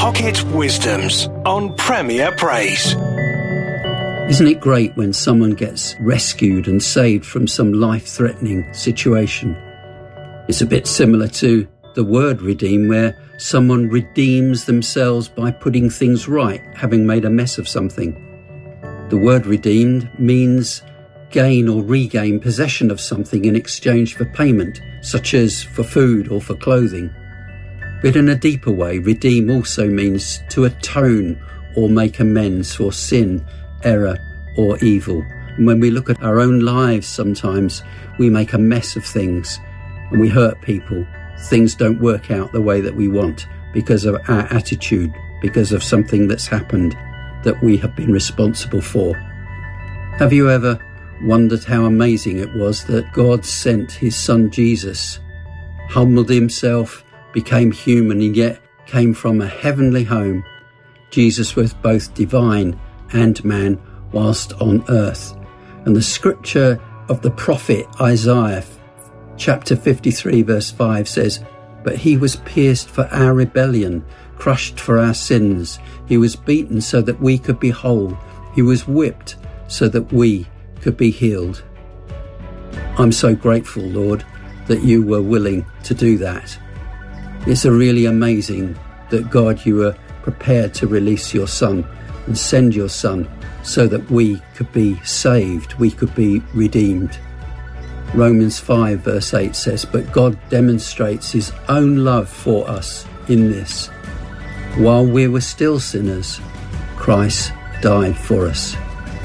Pocket Wisdoms on Premier Praise. Isn't it great when someone gets rescued and saved from some life-threatening situation? It's a bit similar to the word redeem, where someone redeems themselves by putting things right, having made a mess of something. The word redeemed means gain or regain possession of something in exchange for payment, such as for food or for clothing. But in a deeper way, redeem also means to atone or make amends for sin, error or evil. And when we look at our own lives, sometimes we make a mess of things and we hurt people. Things don't work out the way that we want because of our attitude, because of something that's happened that we have been responsible for. Have you ever wondered how amazing it was that God sent his son Jesus, humbled himself, became human, and yet came from a heavenly home? Jesus was both divine and man whilst on earth. And the scripture of the prophet Isaiah, chapter 53 verse 5 says, "But he was pierced for our rebellion, crushed for our sins. He was beaten so that we could be whole. He was whipped so that we could be healed." I'm so grateful, Lord, that you were willing to do that. It's really amazing that, God, you were prepared to release your son and send your son so that we could be saved, we could be redeemed. Romans 5 verse 8 says, "But God demonstrates his own love for us in this: while we were still sinners, Christ died for us."